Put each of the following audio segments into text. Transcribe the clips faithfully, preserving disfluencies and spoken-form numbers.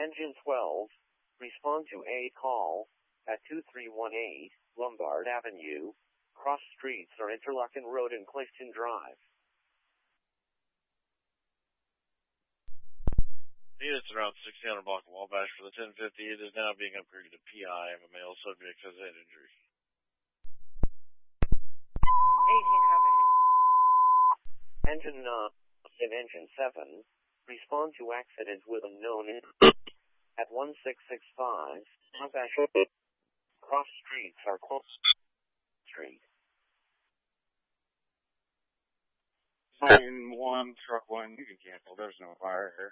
Engine twelve, respond to a call at two three one eight Lombard Avenue, cross streets are Interlaken Road and Clifton Drive. Units around sixteen hundred block of Wabash for the ten fifty. It is now being upgraded to P I of a male subject has head injury. eighteen copy. Engine nine and Engine seven, respond to accident with unknown at one six six five Wabash. Cross streets are close street. Nine one, truck one, you can cancel. There's no fire here.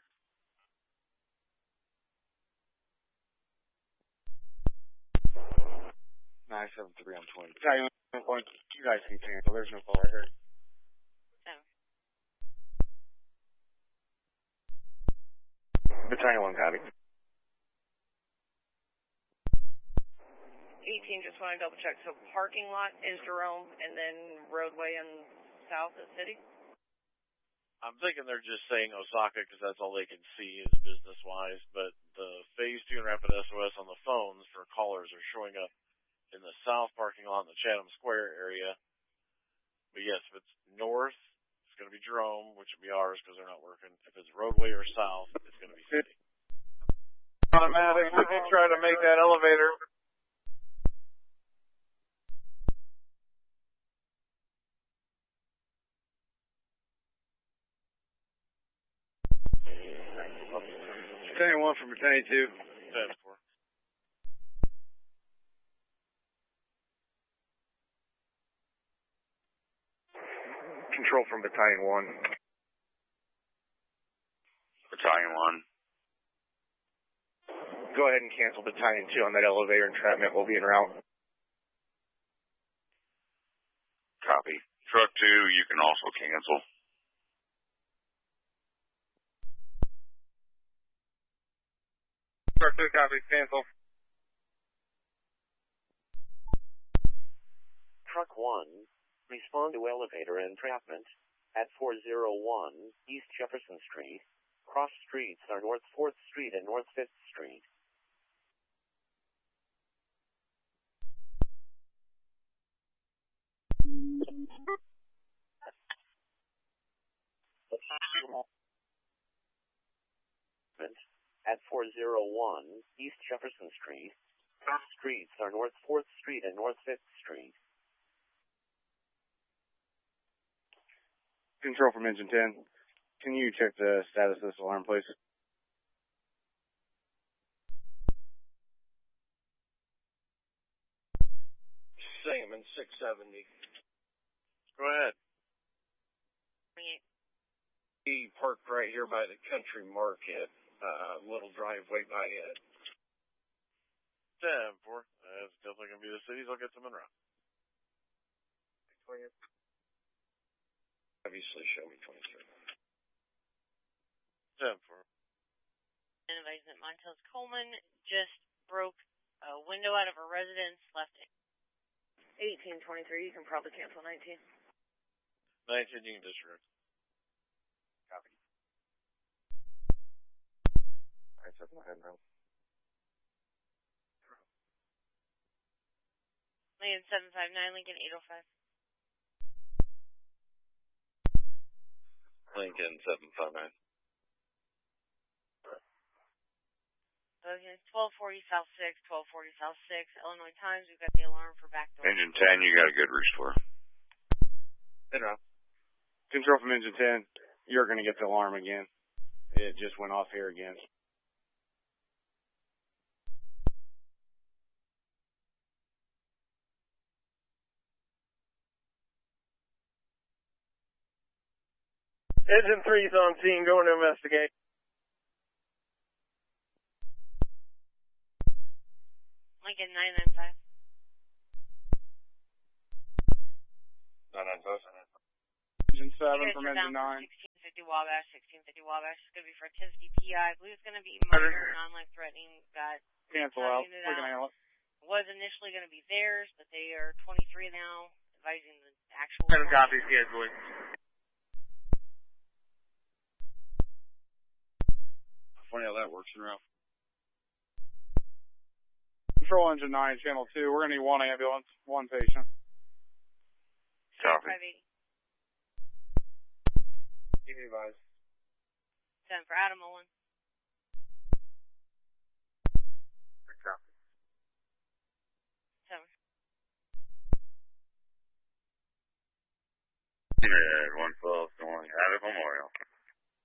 Nine seven three on twenty. Battalion one, you guys can cancel. There's no fire here. No. Battalion one, copy. eighteen, just want to double check. So parking lot is Jerome, and then roadway and south is City? I'm thinking they're just saying Osaka because that's all they can see is business-wise, but the Phase two and Rapid S O S on the phones for callers are showing up in the south parking lot in the Chatham Square area. But yes, if it's north, it's going to be Jerome, which would be ours because they're not working. If it's roadway or south, it's going to be City. Automatic, trying to make that elevator. Battalion one from Battalion two. ten four. Control from Battalion one. Battalion one. Go ahead and cancel Battalion two on that elevator. Entrapment will be en route. Copy. Truck two, you can also cancel. Truck two, copy. Cancel. Truck one, respond to elevator entrapment at four oh one East Jefferson Street. Cross streets are North fourth Street and North fifth Street. At four oh one East Jefferson Street. Cross streets are North fourth Street and North fifth Street. Control from Engine ten. Can you check the status of this alarm, please? Salmon six seventy. Go ahead. He parked right here by the country market, uh, little driveway by it. ten four. That's definitely going to be the cities. I'll get them in route. Obviously, show me twenty-three. ten four. And advising that Montel's Coleman just broke a window out of a residence, left it. eighteen twenty-three, you can probably cancel nineteen. nineteen, you can disregard. Copy. I took my head round. Lincoln seven five nine, Lincoln eight oh five. Lincoln seven five nine. Okay, twelve forty South six, twelve forty South six, Illinois Times, we've got the alarm for backdoor. Engine ten, you got a good restore. Good route. Control from Engine ten, you're going to get the alarm again. It just went off here again. Engine three's on scene, going to investigate. Lincoln nine nine five. nine nine five. Engine seven from Engine nine. sixteen fifty Wabash, sixteen fifty Wabash. It's going to be for a ten fifty P I. I believe it's going to be minor, non-life threatening. Got Cancel out. We're going to handle it. Was initially going to be theirs, but they are twenty-three now, advising the actual. Seven copies, schedule. Funny how that works in route. Control Engine nine, Channel two. We're going to need one ambulance, one patient. Copy. five eighty. Give me advice. seven for Adam Mullen. Copy. seven. Yeah,